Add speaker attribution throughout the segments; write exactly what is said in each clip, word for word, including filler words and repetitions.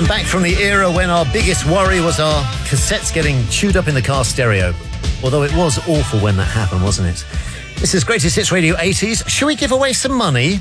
Speaker 1: And back from the era when our biggest worry was our cassettes getting chewed up in the car stereo. Although it was awful when that happened, wasn't it? This is Greatest Hits Radio eighties. Shall we give away some money?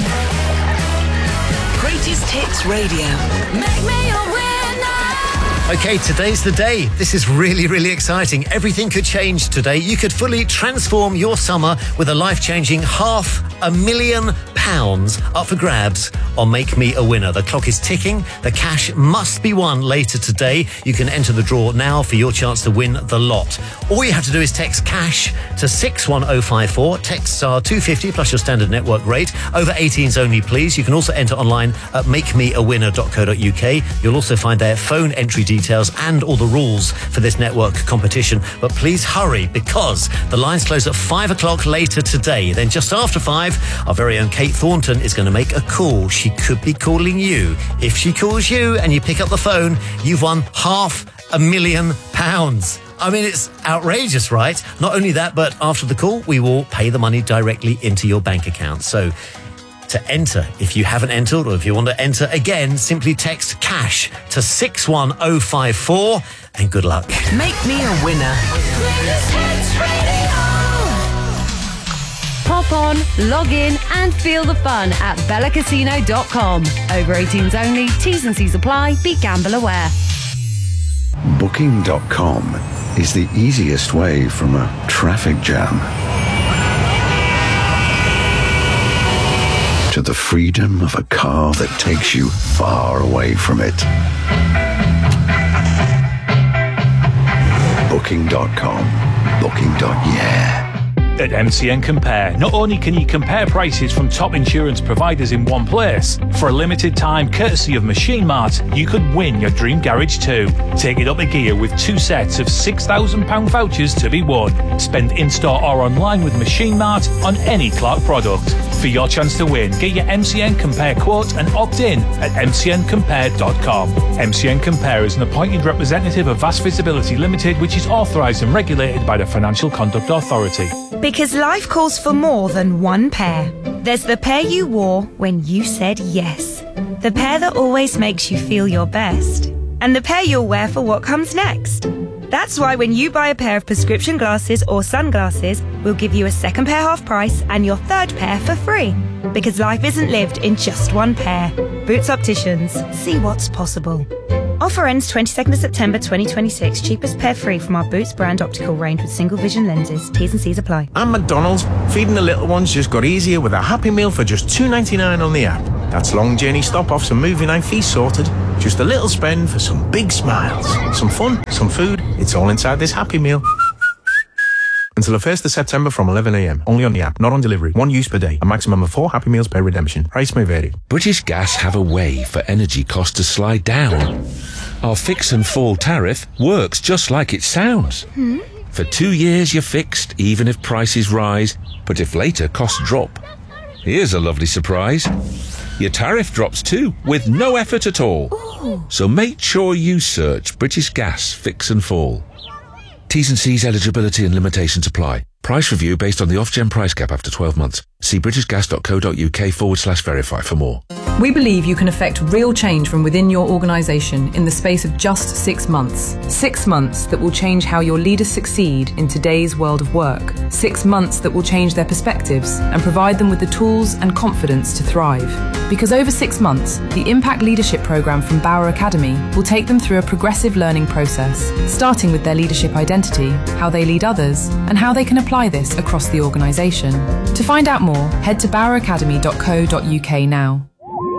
Speaker 2: Greatest Hits Radio. Make me a winner.
Speaker 1: Okay, today's the day. This is really, really exciting. Everything could change today. You could fully transform your summer with a life-changing half a million pounds up for grabs on Make Me a Winner. The clock is ticking. The cash must be won later today. You can enter the draw now for your chance to win the lot. All you have to do is text cash to six one oh five four. Texts are two pounds fifty plus your standard network rate. Over eighteens only, please. You can also enter online at make me a winner dot co dot uk. You'll also find their phone entry details and all the rules for this network competition. But please hurry, because the lines close at five o'clock later today. Then just after five, our very own Kate Thornton is going to make a call. She could be calling you. If she calls you and you pick up the phone, you've won half a million pounds. I mean, it's outrageous, right? Not only that, but after the call, we will pay the money directly into your bank account. So to enter, if you haven't entered, or if you want to enter again, simply text cash to six one oh five four, and good luck.
Speaker 2: Make me a winner.
Speaker 3: Pop on, log in and feel the fun at bella casino dot com. Over eighteens only, T's and C's apply, be gamble aware.
Speaker 4: Booking dot com is the easiest way from a traffic jam to the freedom of a car that takes you far away from it. Booking dot com. Booking. Yeah.
Speaker 5: At M C N Compare, not only can you compare prices from top insurance providers in one place, for a limited time, courtesy of Machine Mart, you could win your dream garage too. Take it up a gear with two sets of six thousand pounds vouchers to be won. Spend in-store or online with Machine Mart on any Clark product. For your chance to win, get your M C N Compare quote and opt in at m c n compare dot com. M C N Compare is an appointed representative of Vast Visibility Limited, which is authorised and regulated by the Financial Conduct Authority.
Speaker 6: Because life calls for more than one pair. There's the pair you wore when you said yes. The pair that always makes you feel your best. And the pair you'll wear for what comes next. That's why when you buy a pair of prescription glasses or sunglasses, we'll give you a second pair half price and your third pair for free. Because life isn't lived in just one pair. Boots Opticians. See what's possible. Offer ends twenty-second of September twenty twenty-six. Cheapest pair free from our Boots brand optical range with single vision lenses. T's and C's apply.
Speaker 7: And McDonald's, feeding the little ones just got easier with a Happy Meal for just two ninety-nine on the app. That's long journey stop-offs and movie night feast sorted. Just a little spend for some big smiles. Some fun, some food. It's all inside this Happy Meal. Until the first of September from eleven a m. Only on the app, not on delivery. One use per day. A maximum of four Happy Meals per redemption. Price may vary.
Speaker 8: British Gas have a way for energy costs to slide down. Our fix and fall tariff works just like it sounds.
Speaker 6: Hmm?
Speaker 8: For two years you're fixed, even if prices rise. But if later costs drop, here's a lovely surprise. Your tariff drops too, with no effort at all.
Speaker 6: Ooh.
Speaker 8: So make sure you search British Gas Fix and Fall. T's and C's eligibility and limitations apply. Price review based on the off-gen price cap after twelve months. See britishgas.co.uk forward slash verify for more.
Speaker 9: We believe you can affect real change from within your organisation in the space of just six months. Six months that will change how your leaders succeed in today's world of work. Six months that will change their perspectives and provide them with the tools and confidence to thrive. Because over six months, the Impact Leadership Programme from Bauer Academy will take them through a progressive learning process, starting with their leadership identity, how they lead others, and how they can apply this across the organisation. To find out more, head to bauer academy dot co dot uk now.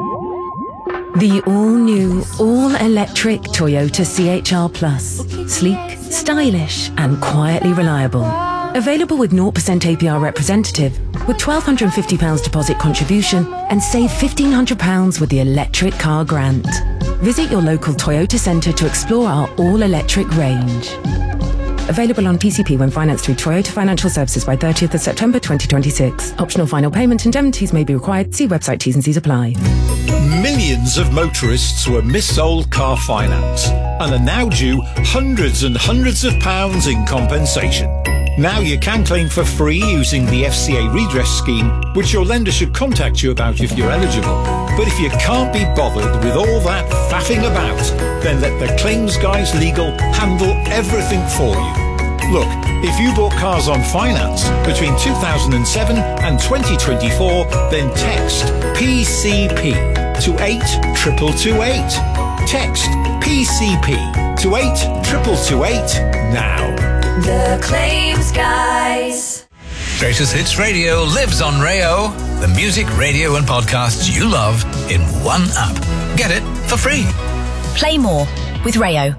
Speaker 10: The all-new, all-electric Toyota C H R Plus. Sleek, stylish and quietly reliable. Available with zero percent A P R representative, with one thousand two hundred fifty pounds deposit contribution and save fifteen hundred pounds with the electric car grant. Visit your local Toyota centre to explore our all-electric range. Available on P C P when financed through Toyota Financial Services by thirtieth of September twenty twenty-six. Optional final payment indemnities may be required. See website T's and C's apply.
Speaker 11: Millions of motorists were mis-sold car finance and are now due hundreds and hundreds of pounds in compensation. Now you can claim for free using the F C A redress scheme, which your lender should contact you about if you're eligible. But if you can't be bothered with all that faffing about, then let the Claims Guys Legal handle everything for you. Look, if you bought cars on finance between two thousand seven and twenty twenty-four, then text P C P to eight two two two eight. Text P C P to eight two two two eight now.
Speaker 2: The Claims Guys.
Speaker 12: Greatest Hits Radio lives on Rayo. The music, radio and podcasts you love in one app. Get it for free.
Speaker 13: Play more with Rayo.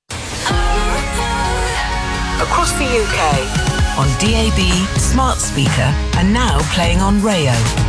Speaker 2: Across the U K, on D A B, smart speaker, and now playing on Rayo.